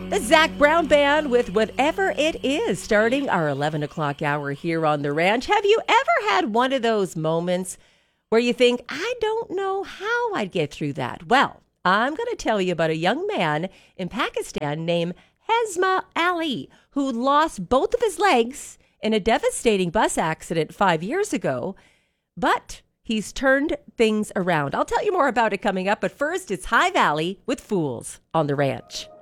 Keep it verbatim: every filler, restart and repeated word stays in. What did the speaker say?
The Zach Brown Band with Whatever It Is, starting our eleven o'clock hour here on the ranch. Have you ever had one of those moments where you think, I don't know how I'd get through that? Well, I'm going to tell you about a young man in Pakistan named Hezma Ali, who lost both of his legs in a devastating bus accident five years ago, but he's turned things around. I'll tell you more about it coming up, but first, it's High Valley with Fools on the Ranch.